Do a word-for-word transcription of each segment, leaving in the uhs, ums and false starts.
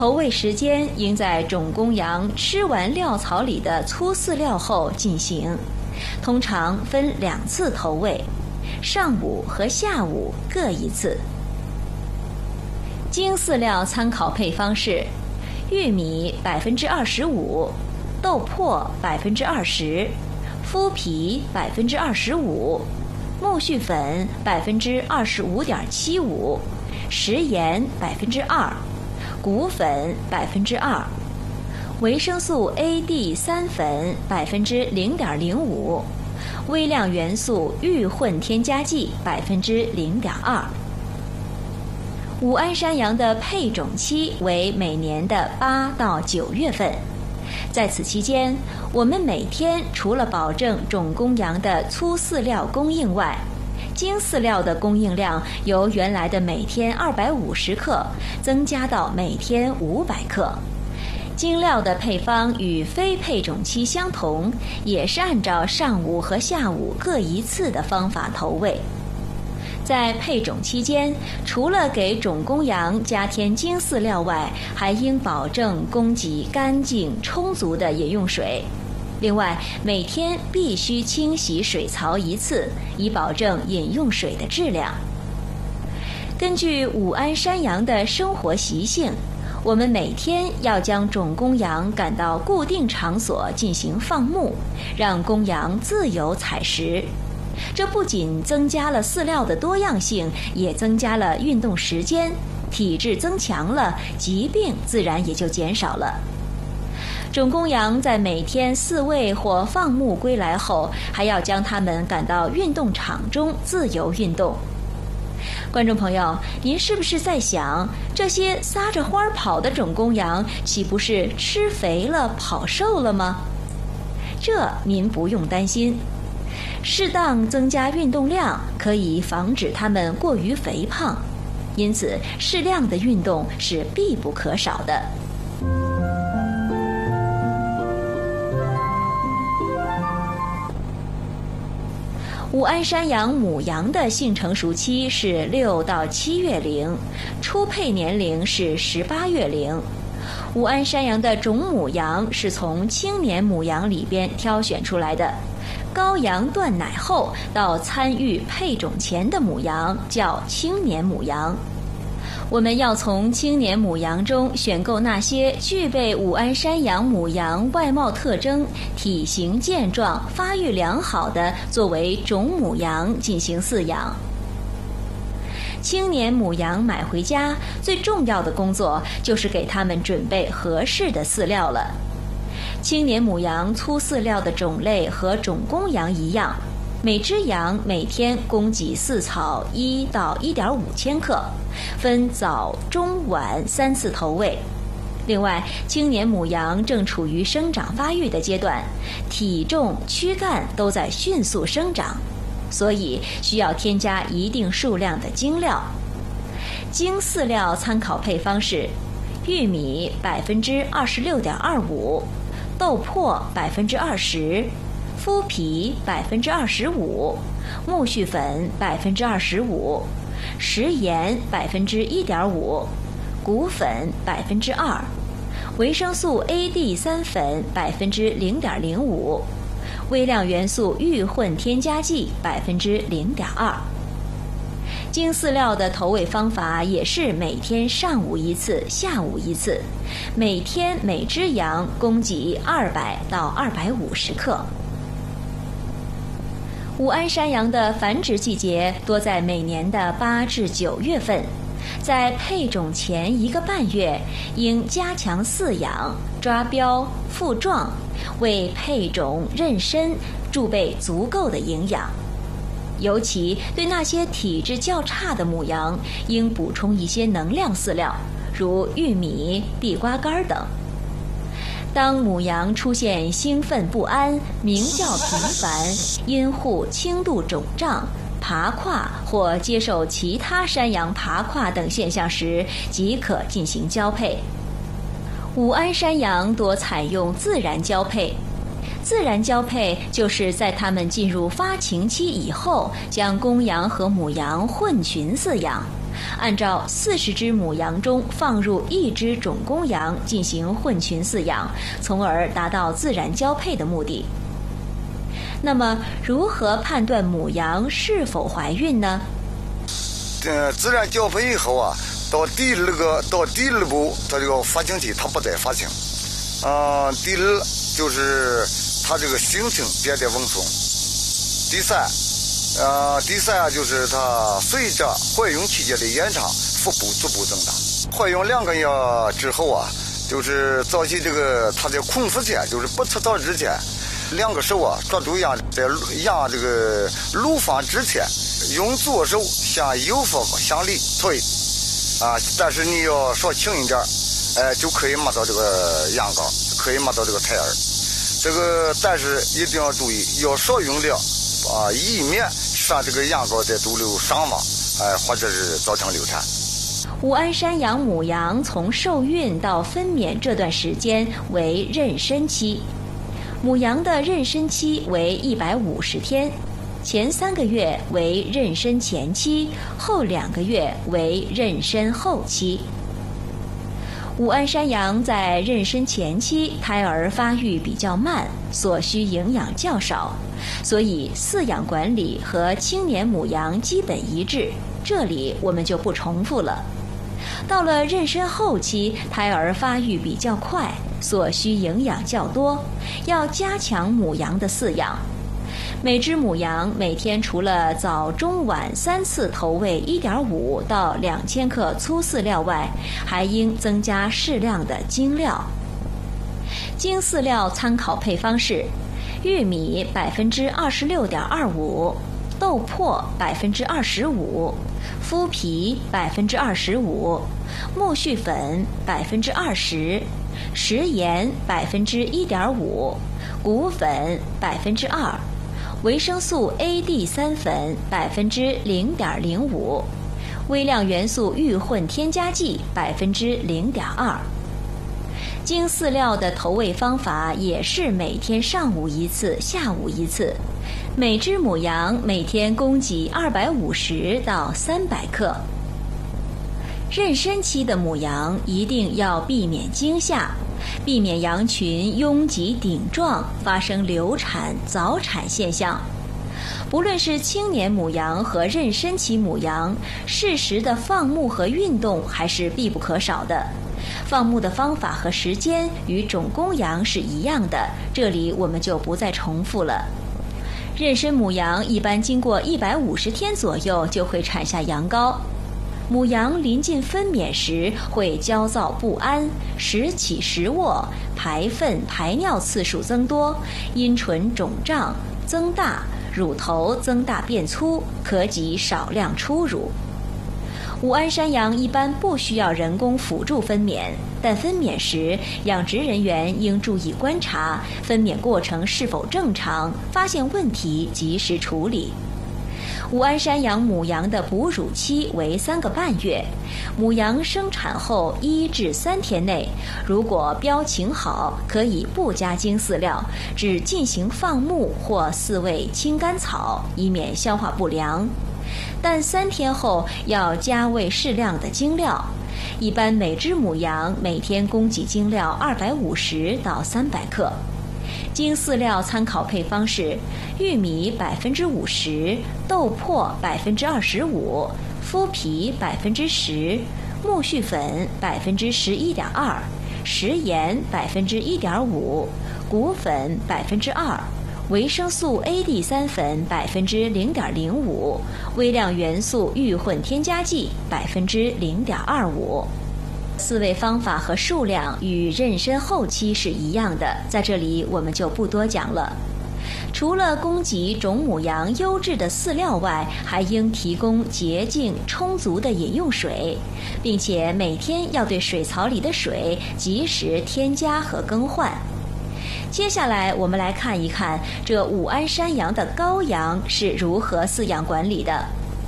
投喂时间应在种公羊吃完料草里的粗饲料后进行，通常分两次投喂，上午和下午各一次。精饲料参考配方是：玉米百分之二十五，豆粕百分之二十，麸皮百分之二十五，苜蓿粉百分之二十五点七五，食盐百分之二。谷粉百分之二，维生素 A D 三粉百分之零点零五，微量元素预混添加剂百分之零点二。武安山羊的配种期为每年的八到九月份，在此期间，我们每天除了保证种公羊的粗饲料供应外，精饲料的供应量由原来的每天二百五十克增加到每天五百克。精料的配方与非配种期相同，也是按照上午和下午各一次的方法投喂。在配种期间，除了给种公羊加添精饲料外，还应保证供给干净充足的饮用水。另外，每天必须清洗水槽一次，以保证饮用水的质量。根据武安山羊的生活习性，我们每天要将种公羊赶到固定场所进行放牧，让公羊自由采食。这不仅增加了饲料的多样性，也增加了运动时间，体质增强了，疾病自然也就减少了。种公羊在每天饲喂或放牧归来后，还要将它们赶到运动场中自由运动。观众朋友，您是不是在想，这些撒着欢儿跑的种公羊，岂不是吃肥了、跑瘦了吗？这您不用担心，适当增加运动量可以防止它们过于肥胖，因此适量的运动是必不可少的。武安山羊母羊的性成熟期是六到七月龄，初配年龄是十八月龄。武安山羊的种母羊是从青年母羊里边挑选出来的，羔羊断奶后到参与配种前的母羊叫青年母羊。我们要从青年母羊中选购那些具备武安山羊母羊外貌特征、体型健壮、发育良好的，作为种母羊进行饲养。青年母羊买回家，最重要的工作就是给它们准备合适的饲料了。青年母羊粗饲料的种类和种公羊一样，每只羊每天供给饲草一到一点五千克，分早、中、晚三次投喂。另外，青年母羊正处于生长发育的阶段，体重、躯干都在迅速生长，所以需要添加一定数量的精料。精饲料参考配方是：玉米百分之二十六点二五，豆粕百分之二十。麸皮百分之二十五，苜蓿粉百分之二十五，食盐百分之一点五，谷粉百分之二，维生素 A D 三粉百分之零点零五，微量元素预混添加剂百分之零点二。精饲料的投喂方法也是每天上午一次，下午一次，每天每只羊供给二百到二百五十克。武安山羊的繁殖季节多在每年的八至九月份，在配种前一个半月，应加强饲养、抓标、复壮，为配种妊娠贮备足够的营养。尤其对那些体质较差的母羊，应补充一些能量饲料，如玉米、地瓜干等。当母羊出现兴奋不安、鸣叫频繁、阴户轻度肿胀、爬胯或接受其他山羊爬胯等现象时，即可进行交配。武安山羊多采用自然交配，自然交配就是在它们进入发情期以后，将公羊和母羊混群饲养， 按照四十只母羊中放入一只种公羊进行混群饲养，从而达到自然交配的目的。那么，如何判断母羊是否怀孕呢？ 呃，自然交配以后啊，到第二个到第二步，它这个发情期它不再发情。啊、呃，第二就是它这个性情变得旺盛。第三，呃，第三就是它随着怀孕期间的延长，腹部逐步增大。怀孕两个月之后啊，就是早期这个它在空腹前，就是不吃早之前。两个手啊，抓住羊在羊这个乳房之前，用左手向右方向里推，啊，但是你要稍轻一点，哎，就可以摸到这个羊羔，可以摸到这个胎儿。这个但是一定要注意，要少用量，啊，以免使这个羊羔在肚里伤亡，哎，或者是造成流产。 武安山羊母羊从受孕到分娩这段时间为妊娠期。母羊的妊娠期为一百五十天，前三个月为妊娠前期，后两个月为妊娠后期。武安山羊在妊娠前期胎儿发育比较慢，所需营养较少，所以饲养管理和青年母羊基本一致，这里我们就不重复了。到了妊娠后期，胎儿发育比较快，所需营养较多，要加强母羊的饲养。每只母羊每天除了早中晚三次投喂一点五到两千克粗饲料外，还应增加适量的精料。精饲料参考配方是：玉米百分之二十六点二五，豆粕百分之二十五，麸皮百分之二十五，苜蓿粉百分之二十，食盐百分之一点五，谷粉百分之二，维生素 A D 三粉百分之零点零五，微量元素遇混添加剂百分之零点二。精饲料的投喂方法也是每天上午一次，下午一次。每只母羊每天供给二百五十到三百克。妊娠期的母羊一定要避免惊吓，避免羊群拥挤顶撞，发生流产、早产现象。不论是青年母羊和妊娠期母羊，适时的放牧和运动还是必不可少的。放牧的方法和时间与种公羊是一样的，这里我们就不再重复了。妊娠母羊一般经过一百五十天左右就会产下羊羔。母羊临近分娩时会焦躁不安，时起时卧，排粪排尿次数增多，阴唇肿胀增大，乳头增大变粗，可给少量初乳。武安山羊一般不需要人工辅助分娩，但分娩时养殖人员应注意观察分娩过程是否正常，发现问题及时处理。武安山羊母羊的哺乳期为三个半月，母羊生产后一至三天内，如果标情好，可以不加精饲料，只进行放牧或饲喂青甘草，以免消化不良。但三天后要加喂适量的精料，一般每只母羊每天供给精料二百五十到三百克。精饲料参考配方是：玉米百分之五十，豆粕百分之二十五，麸皮百分之十，苜蓿粉百分之十一点二，食盐百分之一点五，谷粉百分之二。维生素 A D 三粉百分之零点零五，微量元素遇混添加剂百分之零点二五。饲喂方法和数量与妊娠后期是一样的，在这里我们就不多讲了。除了供给种母羊优质的饲料外，还应提供洁净充足的饮用水，并且每天要对水槽里的水及时添加和更换。接下来我们来看一看这武安山羊的羔羊是如何饲养管理的。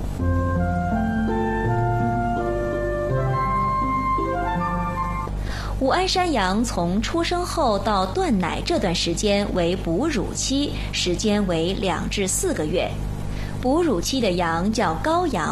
武安山羊从出生后到断奶这段时间为哺乳期，时间为两至四个月。哺乳期的羊叫羔羊，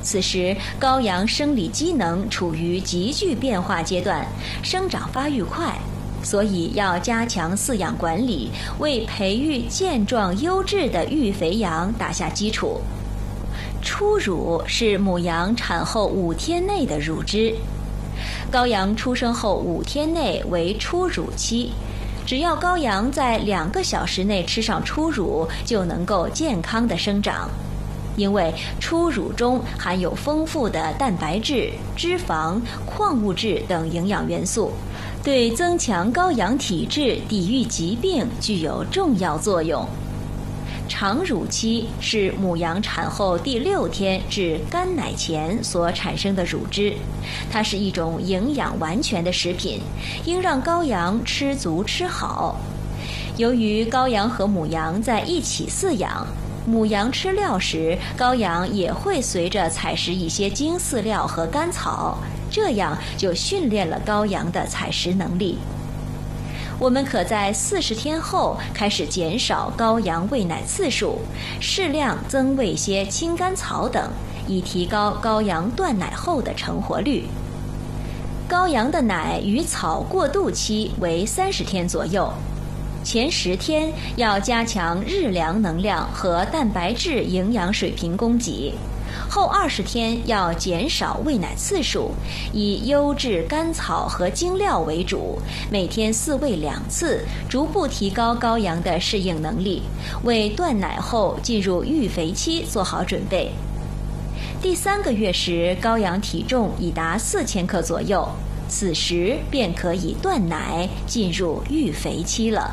此时羔羊生理机能处于急剧变化阶段，生长发育快，所以要加强饲养管理，为培育健壮优质的育肥羊打下基础。初乳是母羊产后五天内的乳汁，羔羊出生后五天内为初乳期，只要羔羊在两个小时内吃上初乳，就能够健康的生长。因为初乳中含有丰富的蛋白质、脂肪、矿物质等营养元素，对增强羔羊体质、抵御疾病具有重要作用。长乳期是母羊产后第六天至干奶前所产生的乳汁，它是一种营养完全的食品，应让羔羊吃足吃好。由于羔羊和母羊在一起饲养，母羊吃料时，羔羊也会随着采食一些精饲料和干草，这样就训练了羔羊的采食能力。我们可在四十天后开始减少羔羊喂奶次数，适量增喂些青甘草等，以提高羔羊断奶后的成活率。羔羊的奶与草过渡期为三十天左右，前十天要加强日粮能量和蛋白质营养水平供给，后二十天要减少喂奶次数，以优质干草和精料为主，每天饲喂两次，逐步提高羔羊的适应能力，为断奶后进入育肥期做好准备。第三个月时，羔羊体重已达四千克左右，此时便可以断奶，进入育肥期了。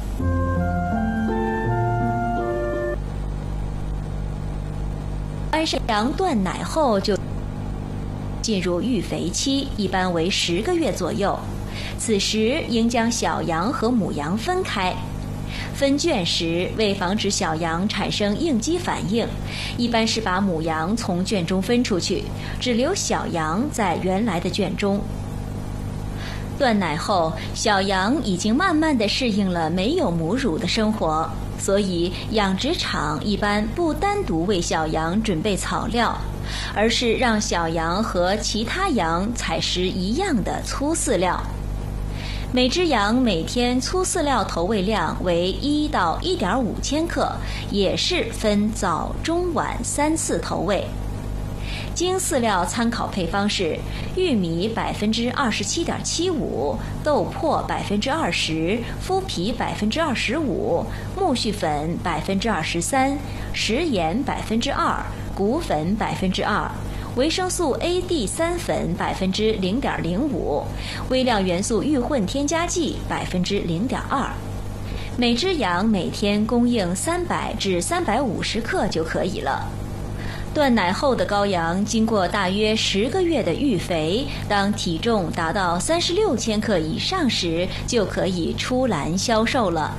安山羊断奶后就进入育肥期，一般为十个月左右。此时应将小羊和母羊分开。分圈时，为防止小羊产生应激反应，一般是把母羊从圈中分出去，只留小羊在原来的圈中。断奶后，小羊已经慢慢地适应了没有母乳的生活，所以养殖场一般不单独为小羊准备草料，而是让小羊和其他羊采食一样的粗饲料。每只羊每天粗饲料投喂量为一到一点五千克，也是分早、中、晚三次投喂。精饲料参考配方是：玉米百分之二十七点七五，豆粕百分之二十，麸皮百分之二十五，苜蓿粉百分之二十三，食盐百分之二，谷粉百分之二。维生素 A D 三粉百分之零点零五，微量元素预混添加剂百分之零点二。每只羊每天供应三百至三百五十克就可以了。断奶后的羔羊经过大约十个月的育肥，当体重达到三十六千克以上时，就可以出栏销售了。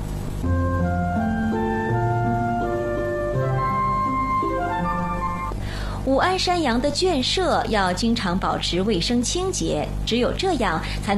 武安山羊的圈舍要经常保持卫生清洁，只有这样才能